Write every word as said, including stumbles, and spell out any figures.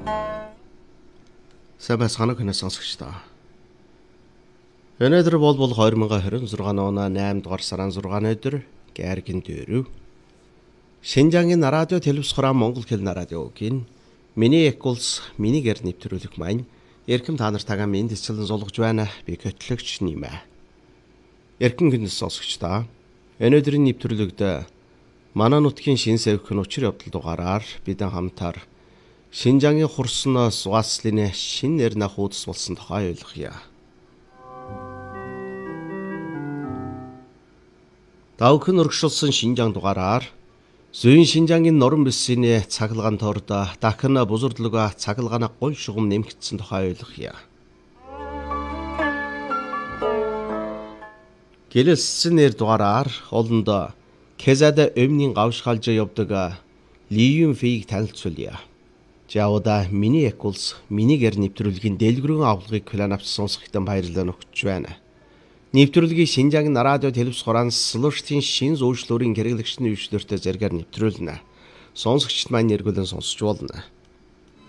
Сайн байцгаана уу сонсогчдоо. Өнөөдөр бол бол две тысяча двадцать шесть оны eight дугаар сарын six өдөр Гайргийн дөрөв. Шинжаангийн радио телевиз хураан Монгол хэлний радиогийн миний экулс минийгээр нэвтрүүлэх маань эрхэм та нартайгаа минь дэвчлэн зулгаж байна. Би хөтлөгч Нэмэ. Эрхэм гинэс сонсогчдоо. Өнөөдрийн нэвтрүүлэгт манай нутгийн шин сэвхэн учир явдал дугаараар бидэн хамтаар Шинжаангийн хурсан Сугаслын шин нэрнэ хуудас болсон тухай ойлгоё. Давхын өргөшүүлсэн Шинжаан дугаараар зүйн Шинжаангийн норон бэсийн цахилгаан торд дахин бузардлага цахилгааны гол шугам нэмэгдсэн тухай ойлгоё. Гэлэлсэн нэр дугаараар олонд Кезада өмнгийн гавшхалж явдаг Ливийн фийг танилцуулъя. Жауда миний экулс минийгээр нэвтрүүлгийн дэлгэрэн авлагыг план авч сонсохтон баярлалаа өгч байна. Нэвтрүүлгийн Шинжаангийн радио телевиз хураан слуштын шин зөвшлөрийн хэрэглэгчний үйлчлэлтэй зэрэгээр нэвтрүүлнэ. Сонсогчд маань нэргүүлэн сонсч болно.